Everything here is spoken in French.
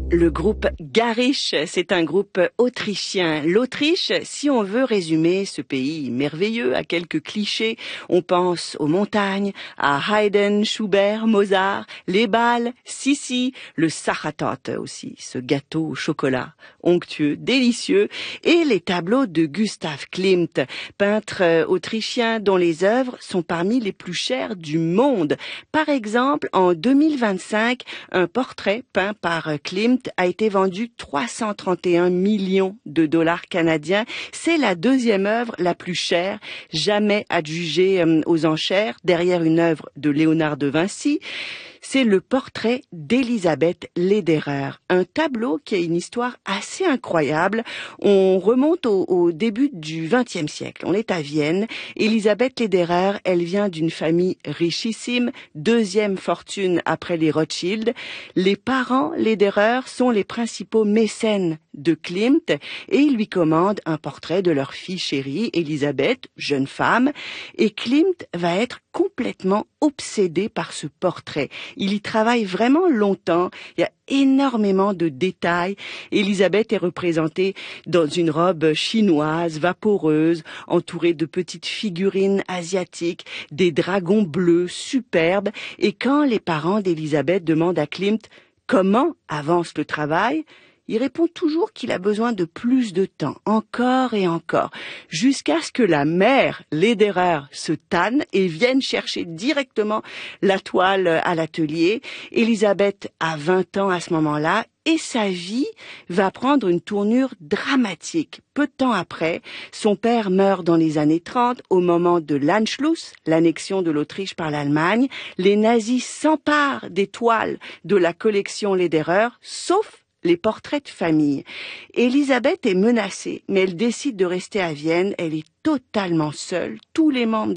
Le groupe Garish, c'est un groupe autrichien. L'Autriche, si on veut résumer ce pays merveilleux à quelques clichés, on pense aux montagnes, à Haydn, Schubert, Mozart, les bals, Sissi, le Sachatot aussi, ce gâteau au chocolat, onctueux, délicieux, et les tableaux de Gustav Klimt, peintre autrichien dont les œuvres sont parmi les plus chères du monde. Par exemple, en 2025, un portrait peint par Klimt a été vendu 331 millions de dollars canadiens. C'est la deuxième œuvre la plus chère jamais adjugée aux enchères, derrière une œuvre de Léonard de Vinci. C'est le portrait d'Elisabeth Lederer, un tableau qui a une histoire assez incroyable. On remonte au début du XXe siècle. On est à Vienne. Elisabeth Lederer, elle vient d'une famille richissime, deuxième fortune après les Rothschild. Les parents Lederer sont les principaux mécènes de Klimt et ils lui commandent un portrait de leur fille chérie, Elisabeth, jeune femme. Et Klimt va être complètement obsédé par ce portrait. Il y travaille vraiment longtemps. Il y a énormément de détails. Elisabeth est représentée dans une robe chinoise, vaporeuse, entourée de petites figurines asiatiques, des dragons bleus superbes. Et quand les parents d'Elisabeth demandent à Klimt comment avance le travail, il répond toujours qu'il a besoin de plus de temps, encore et encore, jusqu'à ce que la mère, Lederer, se tanne et vienne chercher directement la toile à l'atelier. Elisabeth a 20 ans à ce moment-là et sa vie va prendre une tournure dramatique. Peu de temps après, son père meurt dans les années 30 au moment de l'Anschluss, l'annexion de l'Autriche par l'Allemagne. Les nazis s'emparent des toiles de la collection Lederer, sauf les portraits de famille. Elisabeth est menacée, mais elle décide de rester à Vienne. Elle est totalement seule. Tous les membres